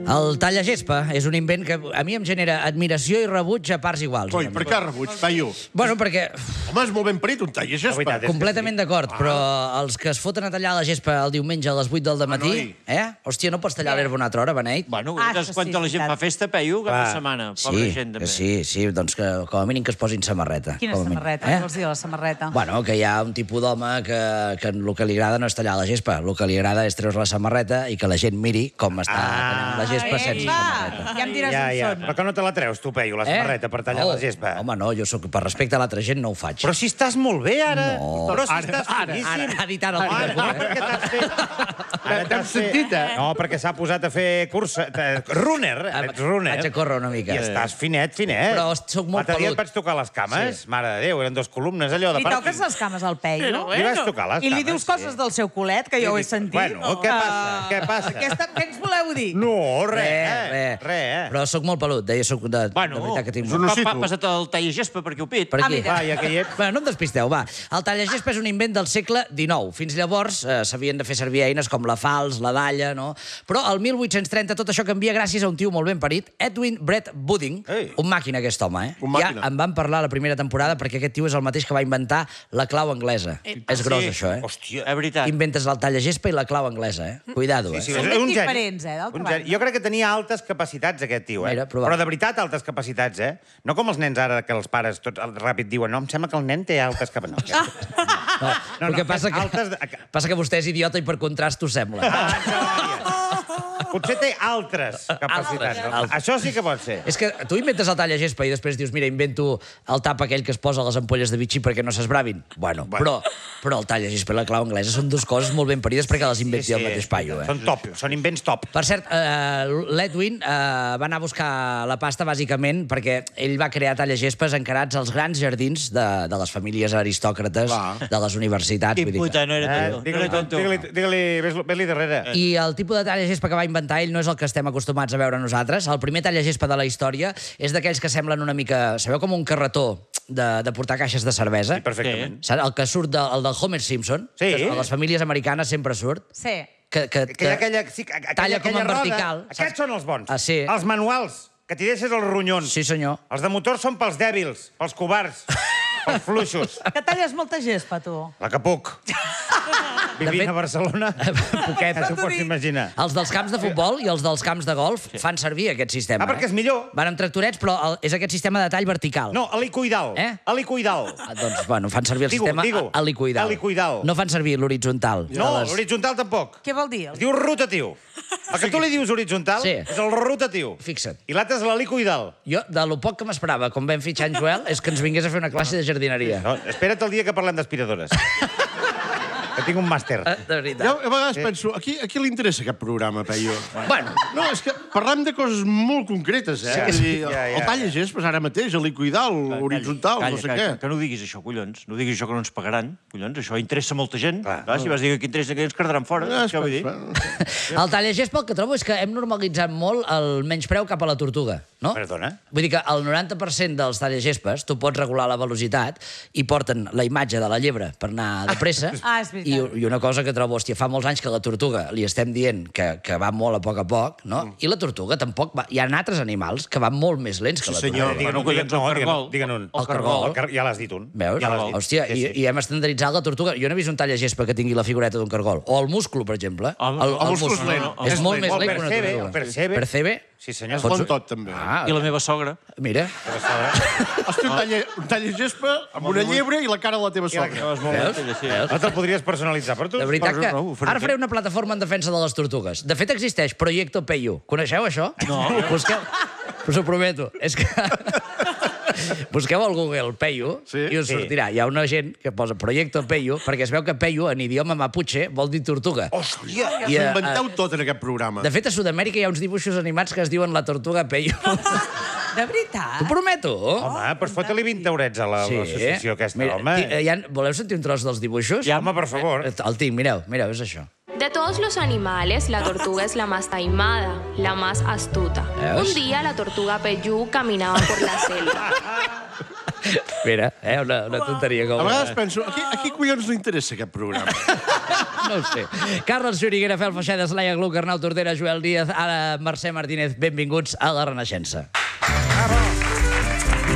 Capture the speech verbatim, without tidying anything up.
El tallagespa és un invent que a mi em genera admiració i rebuig a parts iguals. Coi, per què rebuig, paio? Bueno, perquè... Home, és molt ben parit, un tallagespa. Completament d'acord, però els que es foten a tallar la gespa el diumenge a les vuit del dematí, eh? Hòstia, no pots tallar l'herba una altra hora, beneit? Bueno, doncs quan la gent fa festa, peio, cap setmana. Pobra gent, també. Sí, sí, doncs que com a mínim que es posin samarreta. Quina samarreta? Què vols dir, la samarreta? Bueno, que hi ha un tipus d'home que el que li agrada no és tallar la gespa, el que li agrada és treure la samarreta i que la gent miri com està tallant la gespa sense samarreta. Ja em diràs on són. Però que no te la treus, tu, peio, la samarreta, per tallar la gespa. Home, no, jo soc, per respecte a l'altra gent no ho faig. Però si estàs molt bé, ara. No. Però si estàs finíssim. Ha dit ara el Ara, primer. perquè t'has fet... T'hem sentit, eh? No, perquè s'ha posat a fer cursa... Runner, ets runner. Haig de córrer una mica. I estàs finet, finet. Però soc molt L'altre dia pelut. et vaig tocar les cames? Mare de Déu, eren dos columnes, allò de Li pàrquing. toques les cames al peio? Li vas tocar les cames. I li dius coses del seu culet, que jo ho he sentit. Bueno, què passa? Què passa? Què ens voleu dir? No, res, Res, res. Però sóc molt pelut, deia, soc de, Bueno, de veritat que tinc... jo no sé tu. Passa't el tallagespa per aquí ho pit. Per aquí. mira. Va, ja que hi ets... Bueno, no em despisteu, va. El tallagespa és un invent del segle dinou. Fins llavors eh, s'havien de fer servir eines com la falç, la dalla, no? Però al mil vuit-cents trenta tot això canvia gràcies a un tio molt ben parit, Edwin Brett Budding, Ei. un màquina aquest home, eh? Un màquina. Ja en van parlar la primera temporada perquè aquest tio és el mateix que va inventar la clau anglesa. És gros, sí. això, eh? Hòstia. És veritat. Inventes el tallagespa i la clau anglesa, eh? Cuidado, eh? Sí, Són és ben un geni. diferents, eh, d'altra Un banda. geni. Jo crec que tenia altes capacitats, aquest tio, eh? Mira, prova. Però de veritat, altes capacitats, eh? No com els nens ara, que els pares tots ràpid diuen no, em sembla que el nen té altes capacitats. No, No, no, el que passa que, altes de- passa que vostè és idiota i per contrast t'ho sembla. Ah, potser té altres capacitats. Altres. Això sí que pot ser. És que tu inventes el tallagespa i després dius, mira, invento el tap aquell que es posa a les ampolles de Vichy perquè no s'esbravin. Bueno, però, però el tallagespa i la clau anglesa són dues coses molt ben parides perquè les inventi el mateix paio, eh? Són top, són invents top. Per cert, eh, l'Edwin eh, va anar a buscar la pasta bàsicament perquè ell va crear tallagespes encarats als grans jardins de, de les famílies aristòcrates, Clar. de les universitats. Quin vull dir que- puta, no era Eh, tonto. No Digue-li, era tonto. digue-li, digue-li, ves- ves-li darrere. I el tipus de tallagespa que va inventar ell no és el que estem acostumats a veure nosaltres. El primer tallagespa de la història és d'aquells que semblen una mica... Sabeu com un carretó de, de portar caixes de cervesa? Perfectament. Saps? El que surt de, el del Homer Simpson, Sí. que a les famílies americanes sempre surt. Sí. Que, que, Que hi ha aquella, sí, aquella, talla com aquella en roda. vertical. Aquests són els bons. Ah, sí. Els manuals, que t'hi deixes els ronyons. Sí, senyor. Els de motor són pels dèbils, pels covards, pels fluixos. Que talles molta gespa, tu. La que puc. Vivint fet- a Barcelona, Poquet. ja t'ho pots imaginar. Els dels camps de futbol i els dels camps de golf fan servir aquest sistema. Ah, perquè és eh? millor. Van amb tractorets, però el, és aquest sistema de tall vertical. No, helicoidal. Eh? Helicoidal. Ah, doncs, bueno, fan servir el Digo, sistema digo. helicoidal. Helicoidal. No fan servir l'horitzontal. No, De les- l'horitzontal tampoc. Què vol dir? Es diu rotatiu. El que tu li dius horitzontal Sí. és el rotatiu. Fixa't. I l'altre és l'helicoidal. Jo, de lo poc que m'esperava, com vam fitxar en Joel, és que ens vingués a fer una classe de jardineria. No, espera't el dia que parlem d'aspiradores. Que tinc un màster. Eh, De veritat. Jo a vegades penso, a qui, a qui li interessa aquest programa, Peyo? Bueno, No, és que parlem de coses molt concretes, eh? Sí, Vull dir, ja, ja. el tallagespa ara mateix, l'helicoidal, l'horitzontal, Calla, no sé calla, què. Que no diguis això, collons. No diguis això que no ens pagaran, collons. Això interessa molta gent. Clar. Clar, si vas dir que interessa que ens quedaran fora, Ah, què vull dir? el tallagespa el que trobo és que hem normalitzat molt el menyspreu cap a la tortuga, no? Perdona? Vull dir que el noranta per cent dels tallagespes tu pots regular la velocitat i porten la imatge de la llebre per anar de pressa. Ah, és veritat. I, I una cosa que trobo, hòstia, fa molts anys que la tortuga li estem dient que, que va molt a poc a poc, no? I la tortuga tampoc va... Hi ha altres animals que van molt més lents que Sí, la senyor. tortuga. Digue'n un, collons, no, el digue'n- cargol. digue'n un. El cargol. El car- Ja l'has dit un. Veus? Ja l'has dit. Hòstia, Sí, sí. i, i hem estandarditzat la tortuga. Jo no he vist un tallagespa que tingui la figureta d'un cargol. O el múscul, per exemple. El- el, el múscul és lent. És És molt lent. més O el lent que una percebe, tortuga. el percebe. Percebe? Sí, senyor. Es bon tot, també. Ah, I la meva sogra. mira. Hosti, un talla, un tallagespa amb una llebre i la cara de la teva sogra. No, és molt Veus? lenta, sí. No te'l podries personalitzar per tu? De veritat per- que... no, ho faré Ara faré una plataforma en defensa de les tortugues. De fet, existeix Proyecto Peyu. Coneixeu això? No. Busqueu... Us ho prometo. És que... Busqueu al Google Peyu Sí? i us Sí. sortirà. Hi ha una gent que posa Proyecto Peyu perquè es veu que Peyu, en idioma maputxe, vol dir tortuga. Hòstia, I, s'ho eh, inventeu tot en aquest programa. De fet, a Sud-amèrica hi ha uns dibuixos animats que es diuen la tortuga Peyu. De veritat? T'ho prometo. Home, doncs fota-li vint eurets a la- a l'associació aquesta, Mira, home. ti- eh, hi ha... Voleu sentir un tros dels dibuixos? Ja, home, per favor. Eh, El tinc, mireu, mireu, és això. De todos los animales, la tortuga es la más taimada, la más astuta. ¿Veus? Un día la tortuga Peyú caminaba por la selva. Mira, eh, una, una tonteria com... A vegades penso, a qui, a qui collons li interessa aquest programa? No ho sé. Carles Xuriguera, Fel Feixedes, Laia Gluck, Arnau Tordera, Joel Díaz, ara Mercè Martínez, benvinguts a La Renaixença. Bravo.